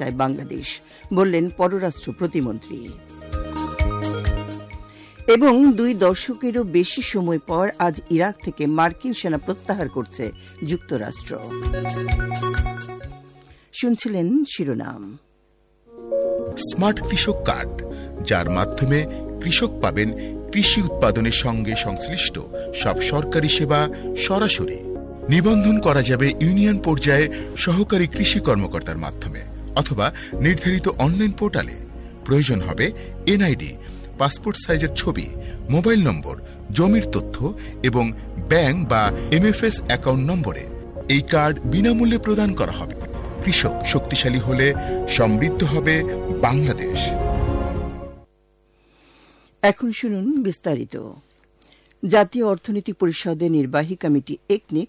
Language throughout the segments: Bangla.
চেষ্টায় বাংলাদেশ, বললেন পররাষ্ট্র প্রতিমন্ত্রী। এবং 2 দশকেরও বেশি সময় পর আজ ইরাক থেকে মার্কিন সেনা প্রত্যাহার করছে যুক্তরাষ্ট্র। শুনছিলেন শিরোনাম। স্মার্ট কৃষক কার্ড, যার মাধ্যমে কৃষক পাবেন কৃষি উৎপাদনের সঙ্গে সংশ্লিষ্ট সব সরকারি সেবা সরাসরি। নিবন্ধন করা যাবে ইউনিয়ন পর্যায়ে সহকারী কৃষি কর্মকর্তার মাধ্যমে অথবা নির্ধারিত অনলাইন পোর্টালে। প্রয়োজন হবে এনআইডি, পাসপোর্ট সাইজের ছবি, মোবাইল নম্বর, জমির তথ্য এবং ব্যাংক বা এমএফএস অ্যাকাউন্ট নম্বরে। এই কার্ড বিনামূল্যে প্রদান করা হবে। কৃষক শক্তিশালী হলে সমৃদ্ধ হবে বাংলাদেশ। এখন শুনুন বিস্তারিত। জাতীয় অর্থনৈতিক পরিষদের নির্বাহী কমিটি একনেক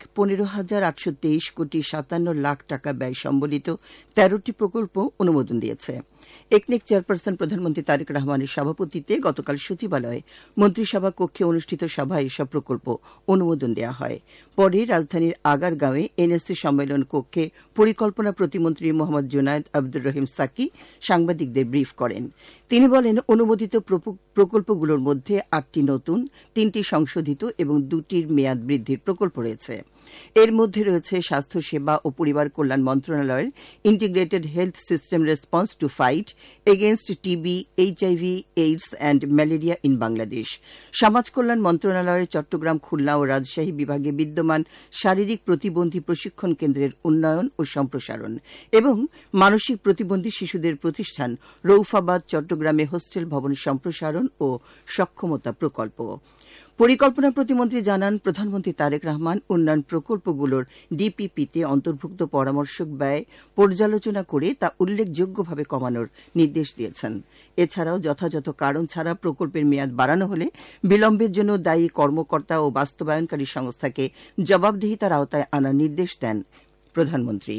15,823 কোটি 57 লাখ টাকা ব্যয় সম্বলিত 13টি প্রকল্প অনুমোদন দিয়েছে। একনেক চেয়ারপারসন প্রধানমন্ত্রী তারেক রহমানের সভাপতিত্বে গতকাল সচিবালয়ে মন্ত্রিসভা কক্ষে অনুষ্ঠিত সভায় এসব প্রকল্প অনুমোদন দেওয়া হয়। পরে রাজধানীর আগারগাঁওয়ে এনএসসি সম্মেলন কক্ষে পরিকল্পনা প্রতিমন্ত্রী মোহাম্মদ জুনায়েদ আব্দুর রহিম সাকি সাংবাদিকদের ব্রিফ করেন। তিনি বলেন, অনুমোদিত প্রকল্পগুলোর মধ্যে 8টি নতুন, 3টি সংশোধিত এবং 2টির মেয়াদ বৃদ্ধির প্রকল্প রয়েছে। এর মধ্যে রয়েছে স্বাস্থ্যসেবা ও পরিবার কল্যাণ মন্ত্রণালয়ের integrated health system response to fight against TB, HIV, AIDS and malaria in Bangladesh, সমাজ কল্যাণ মন্ত্রণালয়ের চট্টগ্রাম, খুলনা ও রাজশাহী বিভাগে বিদ্যমান শারীরিক প্রতিবন্ধী প্রশিক্ষণ কেন্দ্রের উন্নয়ন ও সম্প্রসারণ এবং মানসিক প্রতিবন্ধী শিশুদের প্রতিষ্ঠান রৌফাবাদ, চট্টগ্রামে হোস্টেল ভবন সম্প্রসারণ ও সক্ষমতা প্রকল্প। পরিকল্পনা প্রতিমন্ত্রী জানান, প্রধানমন্ত্রী তারেক রহমান উন্নয়ন প্রকল্পগুলোর ডিপিপিতে অন্তর্ভুক্ত পরামর্শক ব্যয় পর্যালোচনা করে তা উল্লেখযোগ্যভাবে কমানোর নির্দেশ দিয়েছেন। এছাড়াও যথাযথ কারণ ছাড়া প্রকল্পের মেয়াদ বাড়ানো হলে বিলম্বের জন্য দায়ী কর্মকর্তা ও বাস্তবায়নকারী সংস্থাকে জবাবদিহিতার আওতায় আনার নির্দেশ দেন প্রধানমন্ত্রী।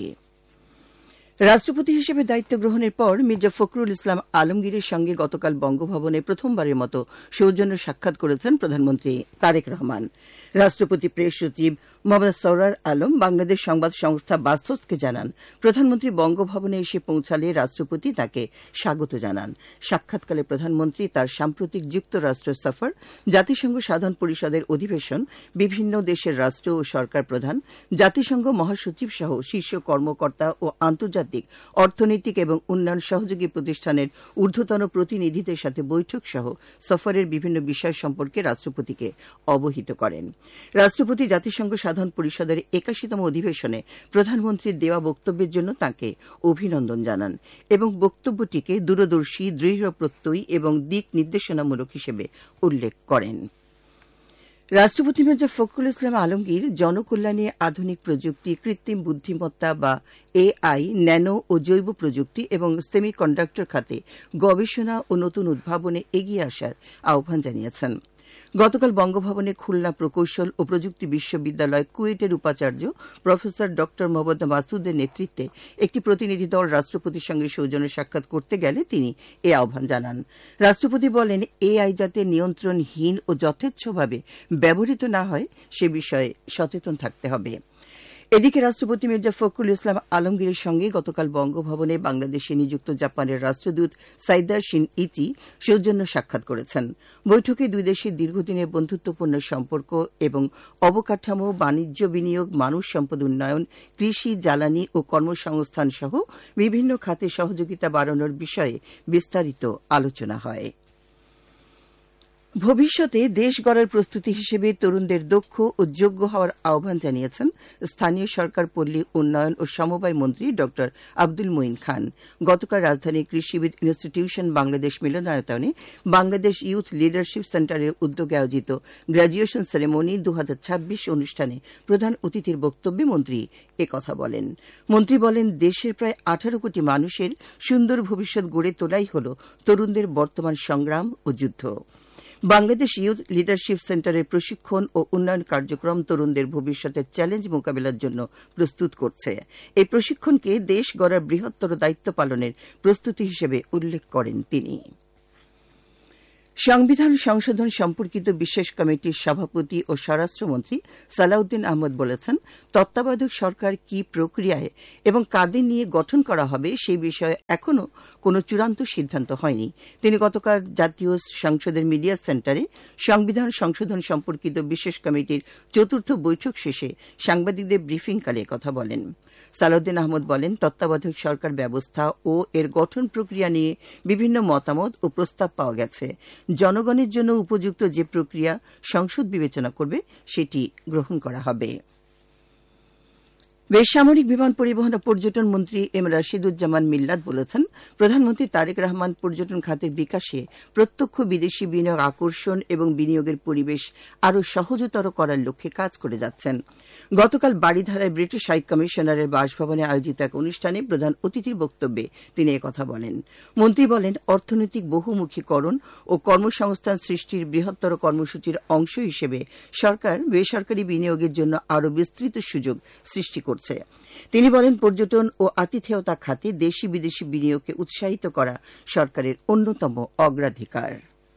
রাষ্ট্রপতি হিসেবে দায়িত্ব গ্রহণের পর মির্জা ফখরুল ইসলাম আলমগীরের সঙ্গে গতকাল বঙ্গভবনে প্রথমবারের মতো সৌজন্য সাক্ষাৎ করেছেন প্রধানমন্ত্রী তারেক রহমান। রাষ্ট্রপতি প্রেস সচিব মোহাম্মদ সরওয়ার আলম বাংলাদেশ সংবাদ সংস্থা বাস্তসকে জানান, প্রধানমন্ত্রী বঙ্গভবনে এসে পৌঁছালে রাষ্ট্রপতি তাকে স্বাগত জানান। সাক্ষাৎকালে প্রধানমন্ত্রী তার সাম্প্রতিক যুক্তরাষ্ট্র সফর, জাতিসংঘ সাধারণ পরিষদের অধিবেশন, বিভিন্ন দেশের রাষ্ট্র ও সরকার প্রধান, জাতিসংঘ মহাসচিব সহ শীর্ষ কর্মকর্তা ও আন্তর্জাতিক অর্থনৈতিক এবং উন্নয়ন সহযোগী প্রতিষ্ঠানের ঊর্ধ্বতন প্রতিনিধিদের সাথে বৈঠক সহ সফরের বিভিন্ন বিষয় সম্পর্কে রাষ্ট্রপতিকে অবহিত করেন। রাষ্ট্রপতি জাতিসংঘ সাধারণ পরিষদের 81তম অধিবেশনে প্রধানমন্ত্রীর দেওয়া বক্তব্যের জন্য তাঁকে অভিনন্দন জানান এবং বক্তব্যটিকে দূরদর্শী, দৃঢ় প্রত্যয়ী এবং দিক নির্দেশনামূলক হিসেবে উল্লেখ করেন। রাষ্ট্রপতি মির্জা ফখরুল ইসলাম আলমগীর জনকল্যাণে আধুনিক প্রযুক্তি, কৃত্রিম বুদ্ধিমত্তা বা এআই, ন্যানো ও জৈব প্রযুক্তি এবং সেমিকন্ডাক্টর খাতে গবেষণা ও নতুন উদ্ভাবনে এগিয়ে আসার আহ্বান জানিয়েছেন। গতকাল বঙ্গভবনে খুলনা প্রকৌশল ও প্রযুক্তি বিশ্ববিদ্যালয় কুয়েটের উপাচার্য প্রফেসর ড মোহাম্মদ মাসুদের নেতৃত্বে একটি প্রতিনিধি দল রাষ্ট্রপতির সঙ্গে সৌজন্য সাক্ষাৎ করতে গেলে তিনি এ আহ্বান জানান। রাষ্ট্রপতি বলেন, এআই যাতে নিয়ন্ত্রণহীন ও যথেচ্ছভাবে ব্যবহৃত না হয় সে বিষয়ে সচেতন থাকতে হবে। এদিকে রাষ্ট্রপতি মির্জা ফখরুল ইসলাম আলমগীরের সঙ্গে গতকাল বঙ্গভবনে বাংলাদেশে নিযুক্ত জাপানের রাষ্ট্রদূত সাইদা শিন ইচি সৌজন্য সাক্ষাৎ করেছেন। বৈঠকে দুই দেশের দীর্ঘদিনের বন্ধুত্বপূর্ণ সম্পর্ক এবং অবকাঠামো, বাণিজ্য, বিনিয়োগ, মানব সম্পদ উন্নয়ন, কৃষি, জ্বালানি ও কর্মসংস্থান সহ বিভিন্ন খাতে সহযোগিতা বাড়ানোর বিষয়ে বিস্তারিত আলোচনা হয়। ভবিষ্যতে দেশ গড়ার প্রস্তুতি হিসেবে তরুণদের দক্ষ ও যোগ্য হওয়ার আহ্বান জানিয়েছেন স্থানীয় সরকার, পল্লী উন্নয়ন ও সমবায় মন্ত্রী ড আব্দুল মঈন খান। গতকাল রাজধানীর কৃষিবিদ ইনস্টিটিউশন বাংলাদেশ মিলনায়তনে বাংলাদেশ ইয়ুথ লিডারশিপ সেন্টারের উদ্যোগে আয়োজিত গ্র্যাজুয়েশন সেরেমনি 2026 অনুষ্ঠানে প্রধান অতিথির বক্তব্যে মন্ত্রী একথা বলেন। মন্ত্রী বলেন, দেশের প্রায় 18 কোটি মানুষের সুন্দর ভবিষ্যৎ গড়ে তোলাই হল তরুণদের বর্তমান সংগ্রাম ও যুদ্ধ। বাংলাদেশ ইয়ুথ লিডারশিপ সেন্টারের প্রশিক্ষণ ও উন্নয়ন কার্যক্রম তরুণদের ভবিষ্যতের চ্যালেঞ্জ মোকাবিলার জন্য প্রস্তুত করছে। এই প্রশিক্ষণকে দেশ গড়ার বৃহত্তর দায়িত্ব পালনের প্রস্তুতি হিসেবে উল্লেখ করেন তিনি। সংবিধান সংশোধন সম্পর্কিত বিশেষ কমিটির সভাপতি ও স্বরাষ্ট্রমন্ত্রী সালাউদ্দিন আহমদ বলেছেন, তত্ত্বাবধায়ক সরকার কি প্রক্রিয়ায় এবং কাদের নিয়ে গঠন করা হবে সেই বিষয়ে এখনও কোনো চূড়ান্ত সিদ্ধান্ত হয়নি। তিনি গতকাল জাতীয় সংসদের মিডিয়া সেন্টারে সংবিধান সংশোধন সম্পর্কিত বিশেষ কমিটির চতুর্থ বৈঠক শেষে সাংবাদিকদের ব্রিফিংকালে কথা বলেন। সালাউদ্দিন আহমদ বলেন, তত্ত্বাবধায়ক সরকার ব্যবস্থা ও এর গঠন প্রক্রিয়া নিয়ে বিভিন্ন মতামত ও প্রস্তাব পাওয়া গেছে। জনগণের জন্য উপযুক্ত যে প্রক্রিয়া সংসদ বিবেচনা করবে সেটি গ্রহণ করা হবে। বেসামরিক বিমান পরিবহন ও পর্যটন মন্ত্রী এম রাশিদুজ্জামান মিল্লাত বলেছেন, প্রধানমন্ত্রী তারেক রহমান পর্যটন খাতের বিকাশে প্রত্যক্ষ বিদেশি বিনিয়োগ আকর্ষণ এবং বিনিয়োগের পরিবেশ আরও সহজতর করার লক্ষ্যে কাজ করে যাচ্ছেন। গতকাল বারিধারায় ব্রিটিশ হাই কমিশনারের বাসভবনে আয়োজিত এক অনুষ্ঠানে প্রধান অতিথির বক্তব্যে তিনি একথা বলেন। মন্ত্রী বলেন, অর্থনৈতিক বহুমুখীকরণ ও কর্মসংস্থান সৃষ্টির বৃহত্তর কর্মসূচির অংশ হিসেবে সরকার বেসরকারি বিনিয়োগের জন্য আরও বিস্তৃত সুযোগ সৃষ্টি করছে। তিনি বলেন, পর্যটন ও আতিথেয়তা খাতে দেশি বিদেশি বিনিয়োগকে উৎসাহিত করা সরকারের অন্যতম অগ্রাধিকার।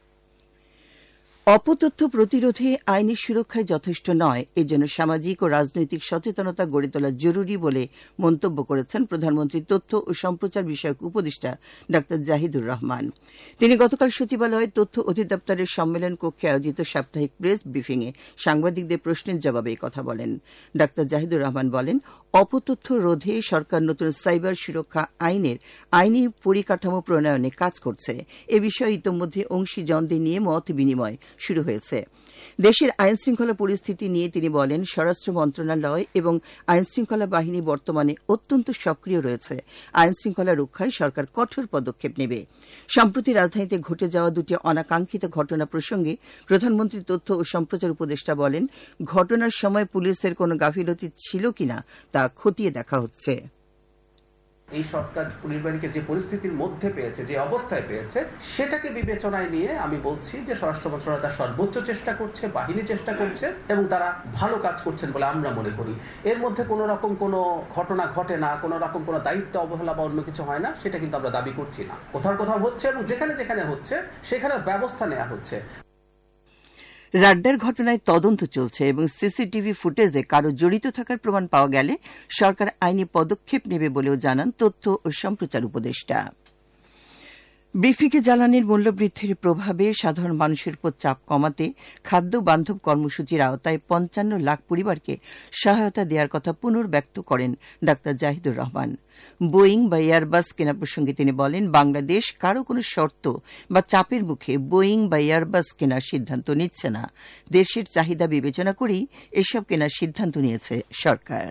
অপতথ্য প্রতিরোধে আইনি সুরক্ষায় যথেষ্ট নয়, এজন্য সামাজিক ও রাজনৈতিক সচেতনতা গড়ে তোলা জরুরি বলে মন্তব্য করেছেন প্রধানমন্ত্রীর তথ্য ও সম্প্রচার বিষয়ক উপদেষ্টা ডা জাহিদুর রহমান। তিনি গতকাল সচিবালয়ে তথ্য অধিদপ্তরের সম্মেলন কক্ষে আয়োজিত সাপ্তাহিক প্রেস ব্রিফিংয়ে সাংবাদিকদের প্রশ্নের জবাবে কথা বলেন। ডা জাহিদুর রহমান বলেন, অপতথ্য রোধে সরকার নতুন সাইবার সুরক্ষা আইনের আইনি পরিকাঠামো প্রণয়নে কাজ করছে। এ বিষয়ে ইতোমধ্যে অংশীজনদের নিয়ে মত বিনিময় শুরু হয়েছে। দেশের আইনশৃঙ্খলা পরিস্থিতি নিয়ে তিনি বলেন, স্বরাষ্ট্র মন্ত্রণালয় এবং আইনশৃঙ্খলা বাহিনী বর্তমানে অত্যন্ত সক্রিয় রয়েছে। আইনশৃঙ্খলা রক্ষায় সরকার কঠোর পদক্ষেপ নেবে। সম্প্রতি রাজধানীতে ঘটে যাওয়া দুটি অনাকাঙ্ক্ষিত ঘটনা প্রসঙ্গে প্রধানমন্ত্রী তথ্য ও সম্প্রচার উপদেষ্টা বলেন, ঘটনার সময় পুলিশের কোনো গাফিলতি ছিল কিনা তা খতিয়ে দেখা হচ্ছে। এই সরকার পুলিশ বাহিনীকে যে পরিস্থিতির মধ্যে পেয়েছে, যে অবস্থায় পেয়েছে, সেটাকে বিবেচনায় নিয়ে আমি বলছি যে স্বরাষ্ট্র মন্ত্রণালয় তার সর্বোচ্চ চেষ্টা করছে, বাহিনী চেষ্টা করছে এবং তারা ভালো কাজ করছেন বলে আমরা মনে করি। এর মধ্যে কোনো রকম কোনো ঘটনা ঘটে না, কোনো রকম কোনো দায়িত্ব অবহেলা বা অন্য কিছু হয় না, সেটা কিন্তু আমরা দাবি করছি না। কোথাও হচ্ছে এবং যেখানে যেখানে হচ্ছে সেখানে ব্যবস্থা নেওয়া হচ্ছে। রাড্ডার ঘটনায় তদন্ত চলছে এবং সিসিটিভি ফুটেজে কারো জড়িত থাকার প্রমাণ পাওয়া গেলে সরকার আইনি পদক্ষেপ নেবে বলেও জানান তথ্য ও সম্প্রচার উপদেষ্টা। ব্রিফিংয়ে জ্বালানির মূল্যবৃদ্ধির প্রভাবে সাধারণ মানুষের উপর চাপ কমাতে খাদ্য বান্ধব কর্মসূচির আওতায় ৫৫ লাখ পরিবারকে সহায়তা দেওয়ার কথা পুনর্ব্যক্ত করেন ডা জাহিদুর রহমান। বোয়িং বা এয়ারবাস কেনা প্রসঙ্গে তিনি বলেন, বাংলাদেশ কারো কোনো শর্ত বা চাপের মুখে বোয়িং বা এয়ারবাস কেনার সিদ্ধান্ত নিচ্ছে না। দেশের চাহিদা বিবেচনা করেই এসব কেনার সিদ্ধান্ত নিয়েছে সরকার।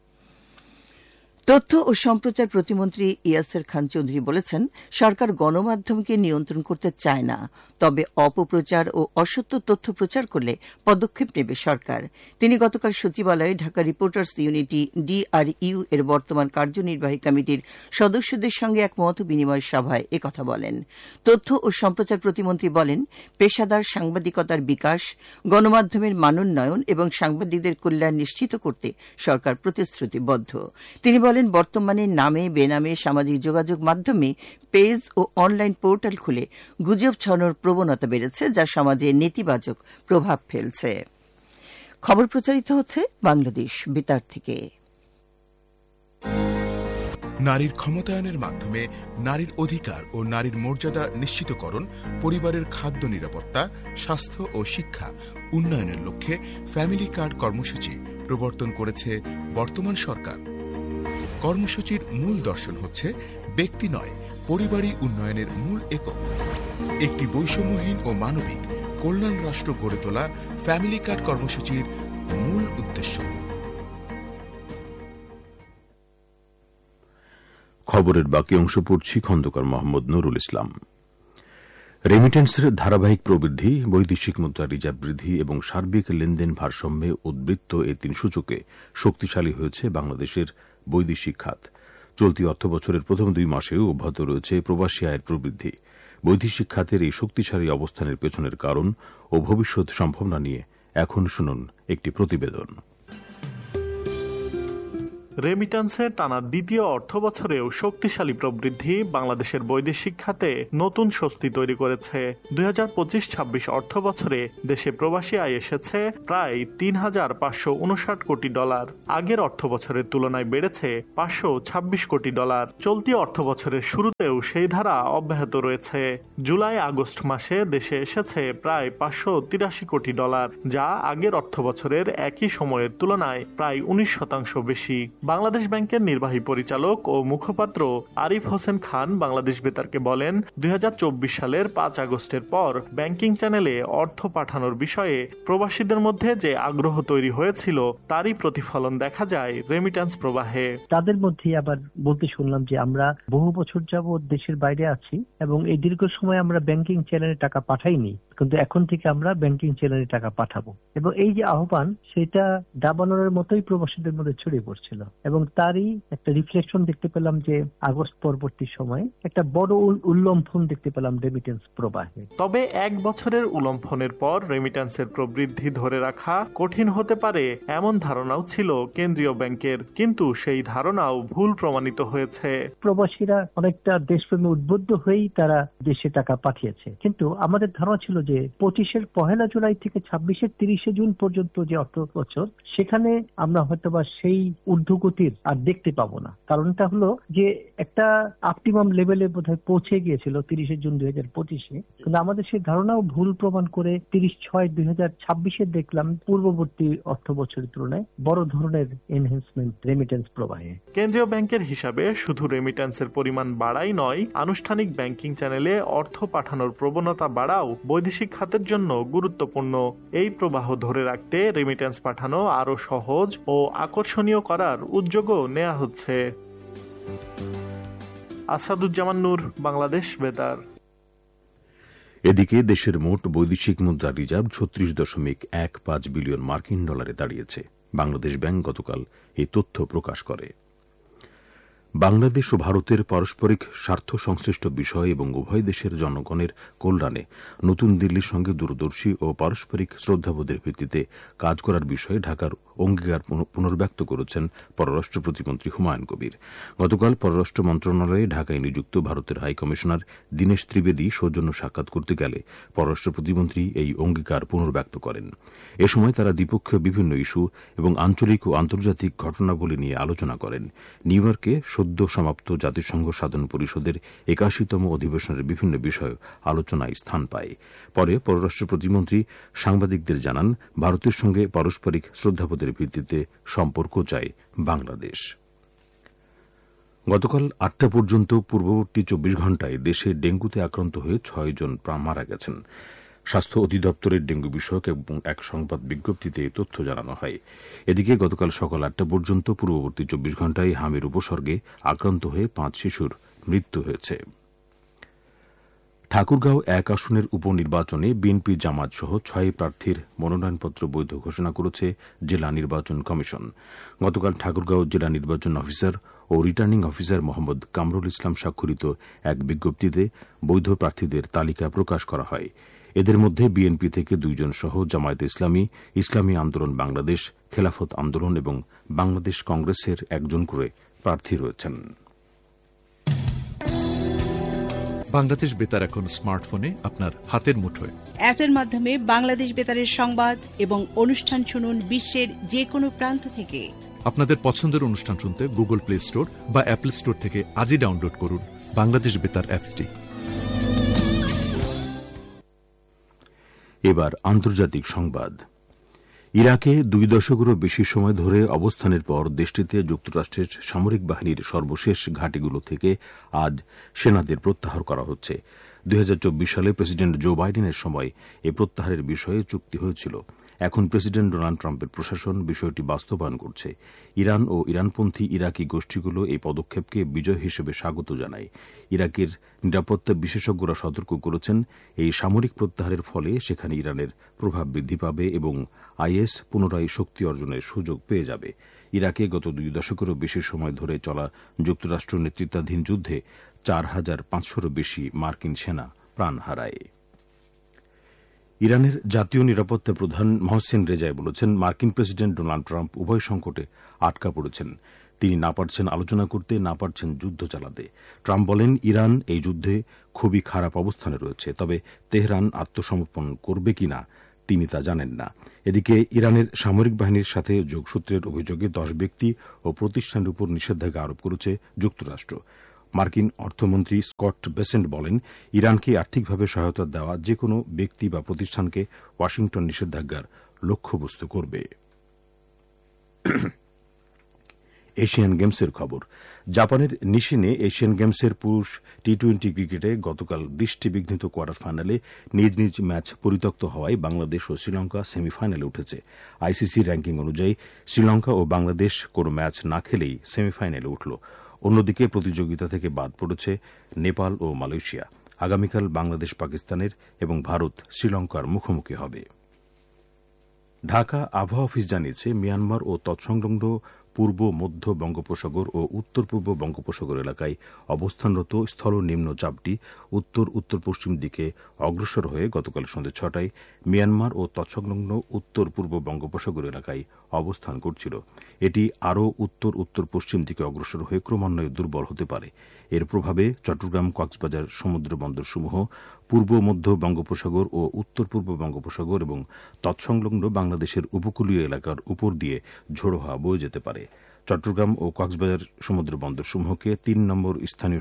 তথ্য ও সম্প্রচার প্রতিমন্ত্রী ইয়াসের খান চৌধুরী বলেছেন, সরকার গণমাধ্যমকে নিয়ন্ত্রণ করতে চায় না, তবে অপপ্রচার ও অসত্য তথ্য প্রচার করলে পদক্ষেপ নেবে সরকার। তিনি গতকাল সচিবালয়ে ঢাকা রিপোর্টার্স ইউনিটি DRU এর বর্তমান কার্যনির্বাহী কমিটির সদস্যদের সঙ্গে এক মত বিনিময় সভায় একথা বলেন। তথ্য ও সম্প্রচার প্রতিমন্ত্রী বলেন, পেশাদার সাংবাদিকতার বিকাশ, গণমাধ্যমের মানোন্নয়ন এবং সাংবাদিকদের কল্যাণ নিশ্চিত করতে সরকার প্রতিশ্রুতিবদ্ধ। তিনি বলেন, বর্তমানে নামে বেনামে সামাজিক যোগাযোগ মাধ্যমে পেজ ও অনলাইন পোর্টাল খুলে গুজব ছড়ানোর প্রবণতা বেড়েছে, যা সমাজে নেতিবাচক প্রভাব ফেলছে। খবর প্রচারিত হচ্ছে বাংলাদেশ বেতার থেকে। নারীর ক্ষমতায়নের মাধ্যমে নারীর অধিকার ও নারীর মর্যাদা নিশ্চিতকরণ, পরিবারের খাদ্য নিরাপত্তা, স্বাস্থ্য ও শিক্ষা উন্নয়নের লক্ষ্যে ফ্যামিলি কার্ড কর্মসূচি প্রবর্তন করেছে বর্তমান সরকার। কর্মসূচির মূল দর্শন হচ্ছে ব্যক্তি নয়, পরিবারই উন্নয়নের মূল একক। একটি বৈষম্যহীন ও মানবিক কল্যাণ রাষ্ট্র গড়ে তোলা ফ্যামিলি কার্ড কর্মসূচির মূল উদ্দেশ্য। খবরের বাকি অংশ পড়ছি খন্দকার মোহাম্মদ নুরুল ইসলাম। রেমিটেন্সের ধারাবাহিক প্রবৃদ্ধি, বৈদেশিক মুদ্রা রিজার্ভ বৃদ্ধি এবং সার্বিক লেনদেন ভারসাম্যে উদ্বৃত্ত এই তিন সূচকে শক্তিশালী হয়েছে বাংলাদেশের বৈদেশিক খাত। চলতি অর্থবছরের প্রথম 2 মাসেও অব্যাহত রয়েছে প্রবাসী আয়ের প্রবৃদ্ধি। বৈদেশিক খাতের এই শক্তিশালী অবস্থানের পেছনের কারণ ও ভবিষ্যৎ সম্ভাবনা নিয়ে এখন শুনুন একটি প্রতিবেদন। রেমিটান্সে টানা দ্বিতীয় অর্থবছরেও শক্তিশালী প্রবৃদ্ধি বাংলাদেশের বৈদেশিক খাতে নতুন স্বস্তি তৈরি করেছে। 2025-26 অর্থবছরে দেশে প্রবাসী আয় এসেছে প্রায় 3,559 কোটি ডলার। আগের অর্থবছরের তুলনায় বেড়েছে 526 কোটি ডলার। চলতি অর্থবছরের শুরুতেও সেই ধারা অব্যাহত রয়েছে। জুলাই আগস্ট মাসে দেশে এসেছে প্রায় 583 কোটি ডলার, যা আগের অর্থবছরের একই সময়ের তুলনায় প্রায় 19% বেশি। বাংলাদেশ ব্যাংকের নির্বাহী পরিচালক ও মুখপাত্র আরিফ হোসেন খান বাংলাদেশ বেতারকে বলেন, 2024 সালের 5 আগস্টের পর ব্যাংকিং চ্যানেলে অর্থ পাঠানোর বিষয়ে প্রবাসীদের মধ্যে যে আগ্রহ তৈরি হয়েছিল তারই প্রতিফলন দেখা যায় রেমিট্যান্স প্রবাহে। তাদের মধ্যে আবার বলতে শুনলাম যে আমরা বহু বছর যাবৎ দেশের বাইরে আছি এবং এই দীর্ঘ সময় আমরা ব্যাংকিং চ্যানেলে টাকা পাঠাইনি, কিন্তু এখন থেকে আমরা ব্যাংকিং চ্যানেলে টাকা পাঠাবো। এবং এই যে আহ্বান, সেটা দাবানলের মতোই প্রবাসীদের মধ্যে ছড়িয়ে পড়ছিল এবং তারই একটা রিফ্লেকশন দেখতে পেলাম যে আগস্ট পরবর্তী সময়ে একটা বড় উল্লম্ফন দেখতে পেলাম রেমিটেন্স প্রবাহে। তবে এক বছরের উল্লম্ফনের পর রেমিট্যান্সের প্রবৃদ্ধি ধরে রাখা কঠিন হতে পারে এমন ধারণাও ছিল কেন্দ্রীয় ব্যাংকের, কিন্তু সেই ধারণাও ভুল প্রমাণিত হয়েছে। প্রবাসীরা অনেকটা দেশপ্রেমে উদ্বুদ্ধ হয়েই তারা দেশে টাকা পাঠিয়েছে, কিন্তু আমাদের ধারণা ছিল যে 25-এর 1 জুলাই থেকে 26-এর 30 জুন পর্যন্ত যে অর্থ বছর, সেখানে আমরা হয়তোবা সেই ঊর্ধ্বগতির আর দেখতে পাবো না। কারণটা হলো যে একটা অপটিমাম লেভেলে বোধহয় পৌঁছে গিয়েছিল 30 জুন 2025-এ, কিন্তু আমাদের সেই ধারণাও ভুল প্রমাণ করে 30/6/2026-এ দেখলাম পূর্ববর্তী অর্থ বছরের তুলনায় বড় ধরনের এনহ্যান্সমেন্ট রেমিটেন্স প্রবাহে। কেন্দ্রীয় ব্যাংকের হিসাবে শুধু রেমিট্যান্সের পরিমাণ বাড়াই নয়, আনুষ্ঠানিক ব্যাংকিং চ্যানেলে অর্থ পাঠানোর প্রবণতা বাড়াও বৈদেশিক খাতের জন্য গুরুত্বপূর্ণ। এই প্রবাহ ধরে রাখতে রেমিট্যান্স পাঠানো আরো সহজ ও আকর্ষণীয় করার উদ্যোগও নেওয়া হচ্ছে। আসাদুজ্জামান নূর, বাংলাদেশ বেতার। এদিকে দেশের মোট বৈদেশিক মুদ্রা রিজার্ভ 36.15 বিলিয়ন মার্কিন ডলারে দাঁড়িয়েছে। বাংলাদেশ ব্যাংক গতকাল এই তথ্য প্রকাশ করে। বাংলাদেশ ও ভারতের পারস্পরিক স্বার্থ সংশ্লিষ্ট বিষয় এবং উভয় দেশের জনগণের কল্যাণে নতুন দিল্লির সঙ্গে দূরদর্শী ও পারস্পরিক শ্রদ্ধাবোধের ভিত্তিতে কাজ করার বিষয়ে ঢাকার অঙ্গীকার পুনর্ব্যক্ত করেছেন পররাষ্ট্র প্রতিমন্ত্রী হুমায়ুন কবির। গতকাল পররাষ্ট্র মন্ত্রণালয়ে ঢাকায় নিযুক্ত ভারতের হাইকমিশনার দীনেশ ত্রিবেদী সৌজন্য সাক্ষাৎ করতে গেলে পররাষ্ট্র প্রতিমন্ত্রী এই অঙ্গীকার পুনর্ব্যক্ত করেন। এ সময় তারা দ্বিপক্ষীয় বিভিন্ন ইস্যু এবং আঞ্চলিক ও আন্তর্জাতিক ঘটনাবলী নিয়ে আলোচনা করেন। নিউ ইয়র্কে সদ্য সমাপ্ত জাতিসংঘ সাধারণ পরিষদের 81তম অধিবেশনের বিভিন্ন বিষয় আলোচনায় স্থান পায়। পরে পররাষ্ট্র প্রতিমন্ত্রী সাংবাদিকদের জানান, ভারতের সঙ্গে পারস্পরিক শ্রদ্ধাবোধের ভিত্তিতে সম্পর্ক চায় বাংলাদেশ। গতকাল 8টা পর্যন্ত পূর্ববর্তী 24 ঘণ্টায় দেশে ডেঙ্গুতে আক্রান্ত হয়ে 6 জন মারা গেছেন। স্বাস্থ্য অধিদপ্তরের ডেঙ্গু বিষয়ক এবং এক সংবাদ বিজ্ঞপ্তিতে এই তথ্য জানানো হয়। এদিকে গতকাল সকাল 8টা পর্যন্ত পূর্ববর্তী 24 ঘণ্টায় হামির উপসর্গে আক্রান্ত হয়ে 5 শিশুর মৃত্যু হয়েছে। ঠাকুরগাঁও 1 আসনের উপনির্বাচনে বিএনপি জামাত সহ 6 প্রার্থীর মনোনয়নপত্র বৈধ ঘোষণা করেছে জেলা নির্বাচন কমিশন। গতকাল ঠাকুরগাঁও জেলা নির্বাচন অফিসার ও রিটার্নিং অফিসার মোহাম্মদ কামরুল ইসলাম স্বাক্ষরিত এক বিজ্ঞপ্তিতে বৈধ প্রার্থীদের তালিকা প্রকাশ করা হয়। এদের মধ্যে বিএনপি থেকে 2 জন সহ জামায়াতে ইসলামী, ইসলামী আন্দোলন বাংলাদেশ, খেলাফত আন্দোলন এবং বাংলাদেশ কংগ্রেসের 1 জন করে প্রার্থী রয়েছেন। বাংলাদেশ বেতার এখন স্মার্টফোনে আপনার হাতের মুঠোয়। অ্যাপের মাধ্যমে বাংলাদেশ বেতারের সংবাদ এবং অনুষ্ঠান শুনুন বিশ্বের যে কোনো প্রান্ত থেকে। আপনাদের পছন্দের অনুষ্ঠান শুনতে গুগল প্লে স্টোর বা অ্যাপল স্টোর থেকে আজই ডাউনলোড করুন বাংলাদেশ বেতার অ্যাপটি। এবার আন্তর্জাতিক সংবাদ। ইরাকে 2 দশকেরও বেশি সময় ধরে অবস্থানের পর দেশটিতে যুক্তরাষ্ট্রের সামরিক বাহিনীর সর্বশেষ ঘাঁটিগুলো থেকে আজ সেনাদের প্রত্যাহার করা হচ্ছে। 2024 সালে প্রেসিডেন্ট জো বাইডেনের সময় এ প্রত্যাহারের বিষয়ে চুক্তি হয়েছিল। এখন প্রেসিডেন্ট ডোনাল্ড ট্রাম্পের প্রশাসন বিষয়টি বাস্তবায়ন করছে। ইরান ও ইরানপন্থী ইরাকি গোষ্ঠীগুলো এই পদক্ষেপকে বিজয় হিসেবে স্বাগত জানায়। ইরাকের নিরাপত্তা বিশেষজ্ঞরা সতর্ক করেছেন, এই সামরিক প্রত্যাহারের ফলে সেখানে ইরানের প্রভাব বৃদ্ধি পাবে এবং আইএস পুনরায় শক্তি অর্জনের সুযোগ পেয়ে যাবে। ইরাকে গত 2 দশকেরও বেশি সময় ধরে চলা যুক্তরাষ্ট্র নেতৃত্বাধীন যুদ্ধে 4500-রও বেশি মার্কিন সেনা প্রাণ হারায়। ইরানের জাতীয় নিরাপত্তা প্রধান মহসেন রেজাই বলেছেন, মার্কিন প্রেসিডেন্ট ডোনাল্ড ট্রাম্প উভয় সংকটে আটকা পড়েছেন। তিনি না পারছেন আলোচনা করতে, না পারছেন যুদ্ধ চালাতে। ট্রাম্প বলেন, ইরান এই যুদ্ধে খুবই খারাপ অবস্থানে রয়েছে, তবে তেহরান আত্মসমর্পণ করবে কিনা তিনি তা জানেন না। এদিকে ইরানের সামরিক বাহিনীর সাথে যোগসূত্রের অভিযোগে 10 ব্যক্তি ও প্রতিষ্ঠানের উপর নিষেধাজ্ঞা আরোপ করেছে যুক্তরাষ্ট্র। মার্কিন অর্থমন্ত্রী স্কট বেসেন্ট বলেন, ইরানকে আর্থিকভাবে সহায়তা দেওয়া যে কোনো ব্যক্তি বা প্রতিষ্ঠানকে ওয়াশিংটন নিষেধাজ্ঞার লক্ষ্যবস্তু করবে। এশিয়ান গেমসের খবর। জাপানের নিশিনে এশিয়ান গেমসের পুরুষ টি-20 ক্রিকেটে গতকাল বৃষ্টিবিঘ্নিত কোয়ার্টার ফাইনালে নিজ নিজ ম্যাচ পরিত্যক্ত হওয়ায় বাংলাদেশ ও শ্রীলঙ্কা সেমিফাইনালে উঠেছে। আইসিসি র্যাঙ্কিং অনুযায়ী শ্রীলঙ্কা ও বাংলাদেশ কোনো ম্যাচ না খেলেই সেমিফাইনালে উঠল। অন্যদিকে প্রতিযোগিতা থেকে বাদ পড়েছে নেপাল ও মালয়েশিয়া। আগামীকাল বাংলাদেশ পাকিস্তানের এবং ভারত শ্রীলঙ্কার মুখোমুখি হবে। ঢাকা আবহাওয়া অফিস জানিয়েছে, মিয়ানমার ও তৎসংলগ্ন পূর্ব মধ্য বঙ্গোপসাগর ও উত্তর পূর্ব বঙ্গোপসাগর এলাকায় অবস্থানরত স্থল নিম্নচাপটি উত্তর উত্তর পশ্চিম দিকে অগ্রসর হয়ে গতকাল সন্ধ্যে 6টায় মিয়ানমার ও তৎসংলগ্ন উত্তর পূর্ব বঙ্গোপসাগর এলাকায় অবস্থান করছিল। এটি আরও উত্তর উত্তর পশ্চিম দিকে অগ্রসর হয়ে ক্রমান্বয়ে দুর্বল হতে পারে। এর প্রভাবে চট্টগ্রাম, কক্সবাজার সমুদ্র বন্দরসমূহ পূর্ব মধ্য বঙ্গোপসাগর ও উত্তর পূর্ব বঙ্গোপসাগর এবং তৎসংলগ্ন বাংলাদেশের উপকূলীয় এলাকার উপর দিয়ে ঝোড়ো হাওয়া বয়ে যেতে পারে। চট্টগ্রাম ও কক্সবাজার সমুদ্র বন্দরসমূহকে 3 নম্বর স্থানীয়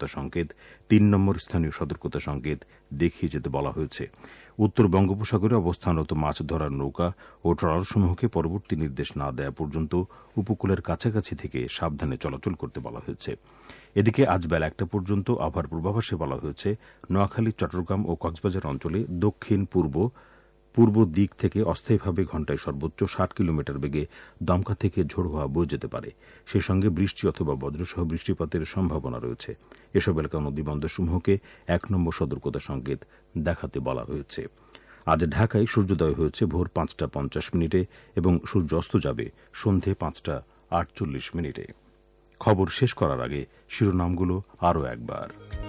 সতর্কতা সংকেত দেখিয়ে যেতে বলা হয়েছে। উত্তর বঙ্গোপসাগরে অবস্থানরত মাছ ধরার নৌকা ও ট্রলারসমূহকে পরবর্তী নির্দেশ না দেওয়া পর্যন্ত উপকূলের কাছাকাছি থেকে সাবধানে চলাচল করতে বলা হয়েছে। এদিকে আজ বেলা 1টা পর্যন্ত আবহাওয়ার পূর্বাভাসে বলা হয়েছে, নোয়াখালী, চট্টগ্রাম ও কক্সবাজার অঞ্চলে দক্ষিণ পূর্ব দিক থেকে অস্থায়ীভাবে ঘণ্টায় সর্বোচ্চ 60 কিলোমিটার বেগে দমকা থেকে ঝোড়ো হাওয়া বয়ে যেতে পারে। সেই সঙ্গে বৃষ্টি অথবা বজ্রসহ বৃষ্টিপাতের সম্ভাবনা রয়েছে। এসব এলাকার নদীবন্দরসমূহকে 1 নম্বর সতর্কতা সংকেত দেখাতে বলা হয়েছে। আজ ঢাকায় সূর্যোদয় হয়েছে ভোর 5টা 50 মিনিটে এবং সূর্য অস্ত যাবে সন্ধে 5টা 48 মিনিটে। খবর শেষ করার আগে শিরোনামগুলো আরও একবার।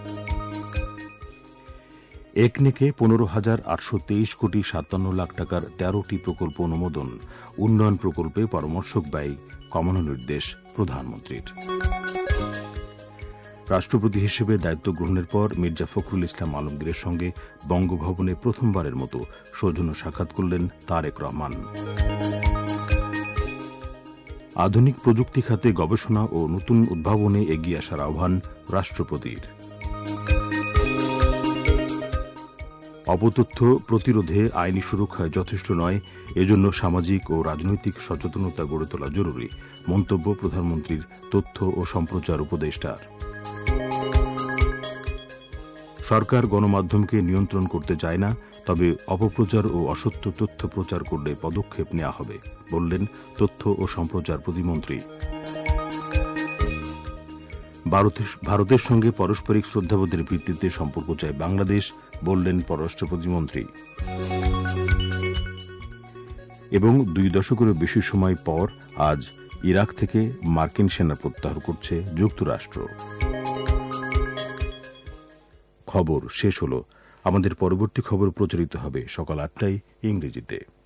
একনেকে 15,823 কোটি 57 লাখ টাকার 13টি প্রকল্প অনুমোদন। উন্নয়ন প্রকল্পে পরামর্শক ব্যয় কমানো নির্দেশ প্রধানমন্ত্রীর। রাষ্ট্রপতি হিসেবে দায়িত্ব গ্রহণের পর মির্জা ফখরুল ইসলাম আলমগীরের সঙ্গে বঙ্গভবনে প্রথমবারের মতো সৌজন্য সাক্ষাৎ করলেন তারেক রহমান। আধুনিক প্রযুক্তি খাতে গবেষণা ও নতুন উদ্ভাবনে এগিয়ে আসার আহ্বান রাষ্ট্রপতির। অপতথ্য প্রতিরোধে আইনি সুরক্ষায় যথেষ্ট নয়, এজন্য সামাজিক ও রাজনৈতিক সচেতনতা গড়ে তোলা জরুরি, মন্তব্য প্রধানমন্ত্রীর তথ্য ও সম্প্রচার উপদেষ্টার। সরকার গণমাধ্যমকে নিয়ন্ত্রণ করতে চায় না, তবে অপপ্রচার ও অসত্য তথ্য প্রচার করলে পদক্ষেপ নেওয়া হবে, বললেন তথ্য ও সম্প্রচার প্রতিমন্ত্রী। ভারতের সঙ্গে পারস্পরিক শ্রদ্ধাবোধের ভিত্তিতে সম্পর্ক চায় বাংলাদেশ, বললেন পররাষ্ট্র প্রতিমন্ত্রী। এবং 2 দশকেরও বেশি সময় পর আজ ইরাক থেকে মার্কিন সেনা প্রত্যাহার করছে যুক্তরাষ্ট্র। খবর শেষ হল। আমাদের পরবর্তী খবর প্রচারিত হবে সকাল 8টায় ইংরেজিতে।